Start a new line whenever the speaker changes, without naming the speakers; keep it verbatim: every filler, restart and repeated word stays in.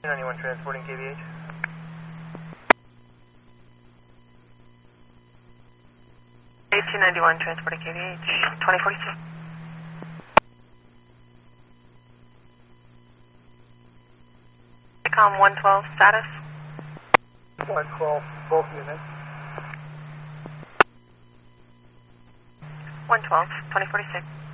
ninety-one transporting K V H.
eighteen ninety-one transporting K V H, twenty forty-two. Com one twelve status.
one twelve, both units.
one twelve, twenty forty-six.